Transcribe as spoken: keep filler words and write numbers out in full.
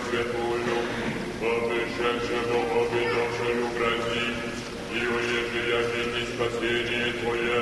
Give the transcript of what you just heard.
святую, попришедшему, обидавшую грози, и уеже яки спасение Твое,